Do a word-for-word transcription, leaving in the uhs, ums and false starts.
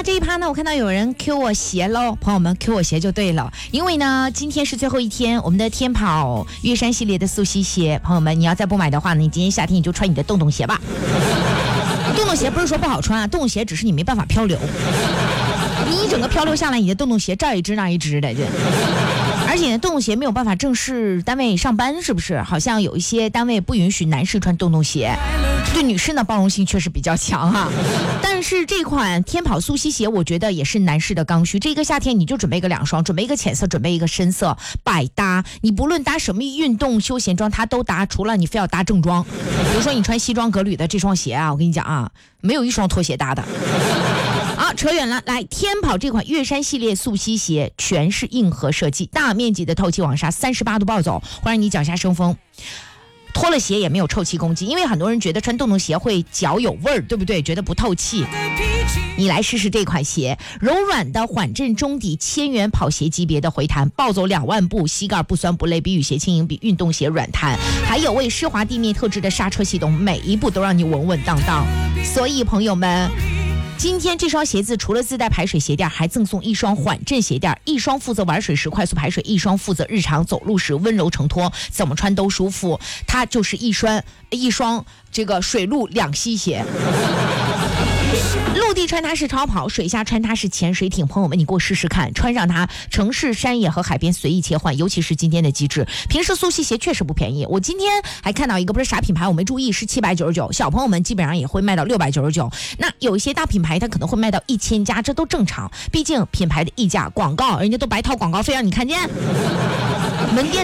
这一趴呢，我看到有人 Q 我鞋喽，朋友们 Q 我鞋就对了，因为呢，今天是最后一天，我们的天跑月山系列的速吸鞋，朋友们，你要再不买的话呢，你今天夏天你就穿你的洞洞鞋吧。洞洞鞋不是说不好穿啊，洞洞鞋只是你没办法漂流，你一整个漂流下来，你的洞洞鞋这一只那一只的，就。而且洞洞鞋没有办法正式单位上班，是不是？好像有一些单位不允许男士穿洞洞鞋，对女士呢包容性确实比较强哈、啊。但是这款天跑速吸鞋，我觉得也是男士的刚需。这个夏天你就准备个两双，准备一个浅色，准备一个深色，百搭。你不论搭什么运动休闲装，它都搭，除了你非要搭正装。比如说你穿西装革履的这双鞋啊，我跟你讲啊，没有一双拖鞋搭的。好，扯远了，来，天跑这款月山系列速吸鞋全是硬核设计，大面积的透气网纱，三十八度暴走，会让你脚下生风。脱了鞋也没有臭气攻击，因为很多人觉得穿洞洞鞋会脚有味儿，对不对？觉得不透气。你来试试这款鞋，柔软的缓震中底，千元跑鞋级别的回弹，暴走两万步，膝盖不酸不累，比雨鞋轻盈，比运动鞋软弹，还有为湿滑地面特制的刹车系统，每一步都让你稳稳当当。所以朋友们，今天这双鞋子除了自带排水鞋垫，还赠送一双缓震鞋垫，一双负责玩水时快速排水，一双负责日常走路时温柔承托，怎么穿都舒服。它就是一双一双这个水陆两栖鞋。陆地穿它是超跑，水下穿它是潜水艇。朋友们，你给我试试看，穿上它，城市、山野和海边随意切换，尤其是今天的机制。平时速吸鞋确实不便宜，我今天还看到一个不是啥品牌，我没注意，是七百九十九，小朋友们基本上也会卖到六百九十九。那有一些大品牌它可能会卖到一千加，这都正常，毕竟品牌的溢价，广告人家都白掏广告费让你看见。门店